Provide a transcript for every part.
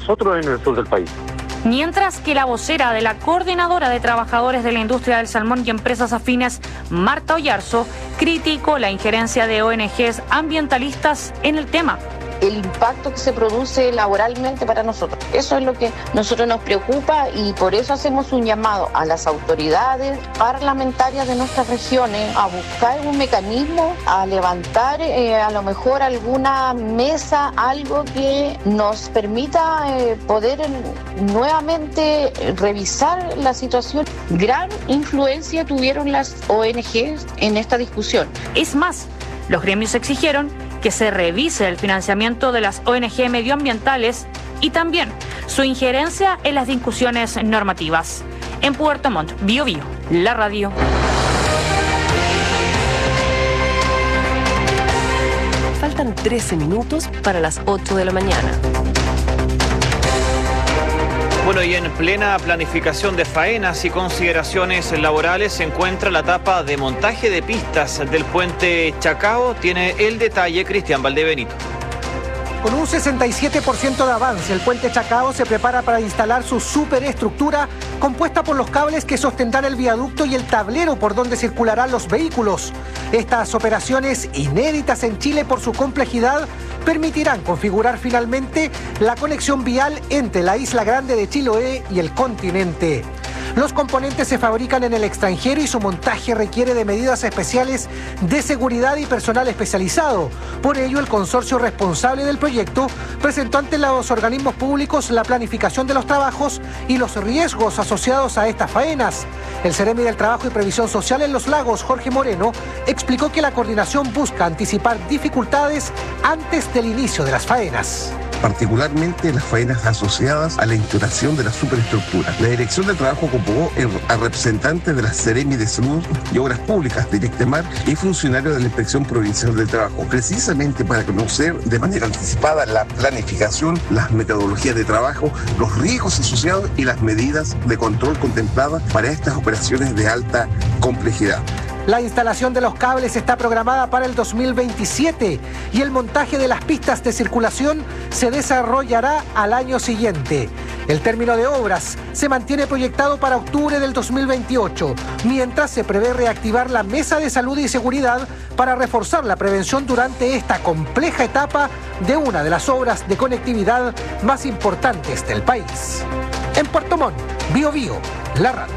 nosotros en el sur del país. Mientras que la vocera de la Coordinadora de Trabajadores de la Industria del Salmón y Empresas Afines, Marta Oyarzo, criticó la injerencia de ONGs ambientalistas en el tema. El impacto que se produce laboralmente para nosotros. Eso es lo que a nosotros nos preocupa y por eso hacemos un llamado a las autoridades parlamentarias de nuestras regiones a buscar un mecanismo, a levantar a lo mejor alguna mesa, algo que nos permita poder nuevamente revisar la situación. Gran influencia tuvieron las ONGs en esta discusión. Es más, los gremios exigieron que se revise el financiamiento de las ONG medioambientales y también su injerencia en las discusiones normativas. En Puerto Montt, Bío Bío, la radio. Faltan 13 minutos para las 8 de la mañana. Bueno, y en plena planificación de faenas y consideraciones laborales se encuentra la etapa de montaje de pistas del puente Chacao. Tiene el detalle Cristian Valdebenito. Con un 67% de avance, el puente Chacao se prepara para instalar su superestructura compuesta por los cables que sostendrán el viaducto y el tablero por donde circularán los vehículos. Estas operaciones, inéditas en Chile por su complejidad, permitirán configurar finalmente la conexión vial entre la Isla Grande de Chiloé y el continente. Los componentes se fabrican en el extranjero y su montaje requiere de medidas especiales de seguridad y personal especializado. Por ello, el consorcio responsable del proyecto presentó ante los organismos públicos la planificación de los trabajos y los riesgos asociados a estas faenas. El Seremi del Trabajo y Previsión Social en Los Lagos, Jorge Moreno, explicó que la coordinación busca anticipar dificultades antes del inicio de las faenas. Particularmente las faenas asociadas a la instalación de la superestructura. La Dirección del Trabajo ocupó a representantes de la Seremi de Salud y Obras Públicas de Directemar y funcionarios de la Inspección Provincial del Trabajo, precisamente para conocer de manera anticipada la planificación, las metodologías de trabajo, los riesgos asociados y las medidas de control contempladas para estas operaciones de alta complejidad. La instalación de los cables está programada para el 2027 y el montaje de las pistas de circulación se desarrollará al año siguiente. El término de obras se mantiene proyectado para octubre del 2028, mientras se prevé reactivar la Mesa de Salud y Seguridad para reforzar la prevención durante esta compleja etapa de una de las obras de conectividad más importantes del país. En Puerto Montt, Bío Bío, la radio.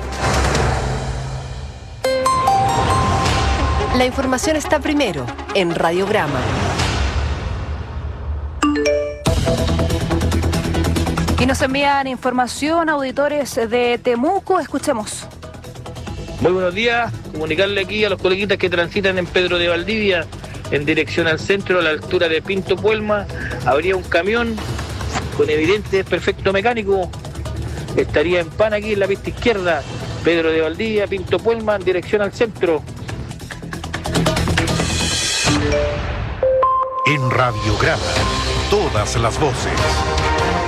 La información está primero en Radiograma. Y nos envían información auditores de Temuco. Escuchemos. Muy buenos días. Comunicarle aquí a los coleguitas que transitan en Pedro de Valdivia en dirección al centro, a la altura de Pinto Puelma. Habría un camión con evidente desperfecto mecánico. Estaría en pan aquí en la pista izquierda. Pedro de Valdivia, Pinto Puelma, en dirección al centro. En Radiograma, todas las voces.